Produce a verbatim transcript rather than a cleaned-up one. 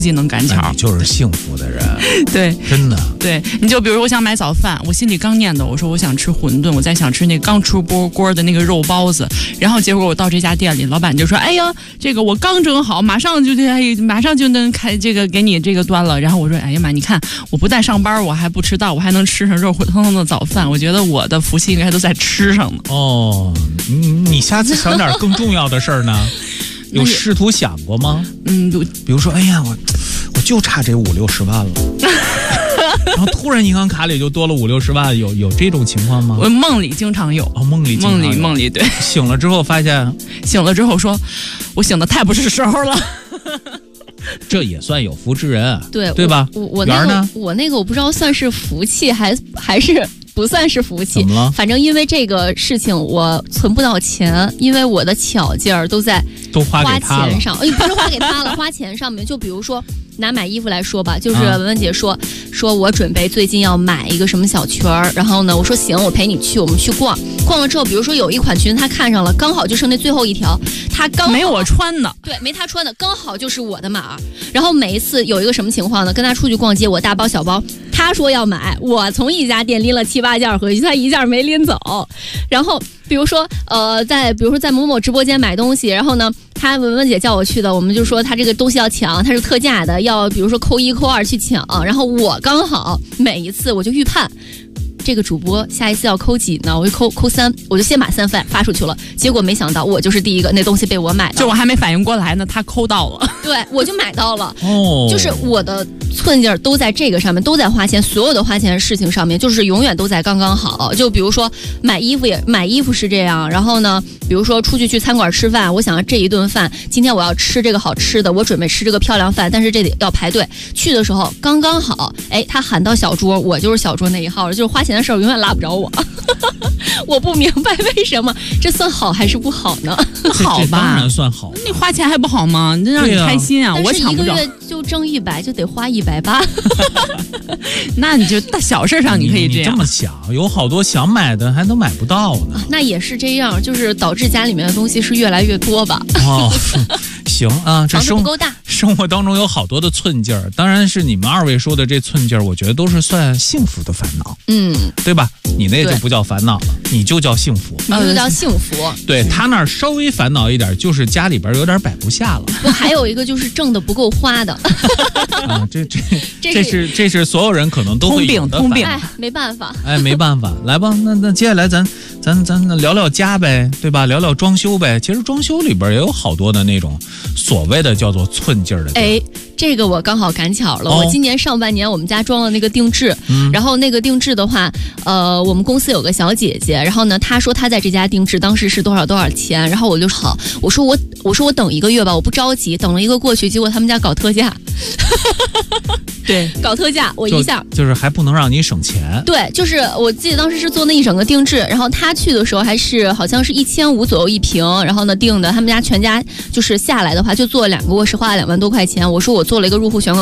技能赶巧， 你就是幸福的人。 对， 真的。 对，你就比如我想买早饭，我心里刚念叨，我说我想吃馄饨，我在想吃那刚出锅锅的那个肉包子，然后结果我到这家店里，老板就说：“哎呀，这个我刚蒸好，马上就哎，马上就能开这个给你这个端了。”然后我说：“哎呀妈，你看我不但上班，我还不迟到，我还能吃上热乎腾腾的早饭。我觉得我的福气应该都在吃上呢。” 哦，你你下次想点更重要的事儿呢？有试图想过吗？ 嗯， 比如说，哎呀，我我就差这五六十万了，然后突然银行卡里就多了五六十万，有有这种情况吗？ 我梦里经常有。 哦，梦里经常有梦里梦里对。 醒了之后发现， 醒了之后说，我醒的太不是时候了。 这也算有福之人， 对对吧？ 我我那个我那个我不知道算是福气还还是不算是福气。 怎么了？ 反正因为这个事情我存不到钱，因为我的巧劲儿都在都花给他了花钱上，哎，不是花给他了，花钱上面。就比如说拿买衣服来说吧，就是文文姐说、啊、说我准备最近要买一个什么小裙儿，然后呢，我说行，我陪你去，我们去逛。逛了之后，比如说有一款裙她看上了，刚好就剩那最后一条，她刚好没我穿的， 对，没她穿的，刚好就是我的码。然后每一次有一个什么情况呢？跟她出去逛街，我大包小包，她说要买，我从一家店拎了七八件回去，她一件没拎走。然后比如说呃，在比如说在某某直播间买东西，然后呢，她文文姐叫我去的，我们就说她这个东西要抢，她是特价的，要比如说扣一扣二去抢，然后我刚好每一次我就预判。这个主播下一次要扣几呢？我就扣扣三，我就先把三发发出去了。结果没想到我就是第一个，那东西被我买到了， 就我还没反应过来呢，他扣到了， 对，我就买到了。 哦， 就是我的寸劲儿都在这个上面，都在花钱，所有的花钱事情上面，就是永远都在刚刚好。就比如说买衣服也买衣服是这样，然后呢，比如说出去去餐馆吃饭，我想这一顿饭今天我要吃这个好吃的，我准备吃这个漂亮饭，但是这得要排队。去的时候刚刚好，哎，他喊到小桌，我就是小桌那一号了，就是花钱的事儿永远拉不着我。我不明白为什么，这算好还是不好呢？ 好吧， 当然算好。 你花钱还不好吗？这让你开心啊！我抢不着。 但是一个月就挣一百，就得花一百八。 那你就大小事上你可以这样。 你, 你这么想，有好多想买的还都买不到呢。 啊、那也是这样，就是导致家里面的东西是越来越多吧。 哦，行啊，这生不够大。 生活当中有好多的寸劲儿，当然是你们二位说的这寸劲儿，我觉得都是算幸福的烦恼， 嗯， 对吧？你那就不叫烦恼了，你就叫幸福， 你就叫幸福。 对，他那儿稍微烦恼一点，就是家里边有点摆不下了。 我还有一个就是挣的不够花的。 啊，这这这是这是所有人可能都会有的通病， 哎，没办法， 哎，没办法，来吧，那那接下来咱咱咱聊聊家呗，对吧？聊聊装修呗。其实装修里边也有好多的那种所谓的叫做寸劲儿的。 哎，这个我刚好赶巧了，哦、我今年上半年我们家装了那个定制，嗯、然后那个定制的话，呃，我们公司有个小姐姐，然后呢，她说她在这家定制当时是多少多少钱，然后我就好，我说我我说我等一个月吧，我不着急，等了一个过去，结果他们家搞特价。 对， 搞特价，我一下就, 就是还不能让你省钱。 对，就是我记得当时是做那一整个定制，然后他去的时候还是好像是一千五左右一平，然后呢定的，他们家全家就是下来的话就做了两个卧室，花了两万多块钱。我说我做了一个入户玄关。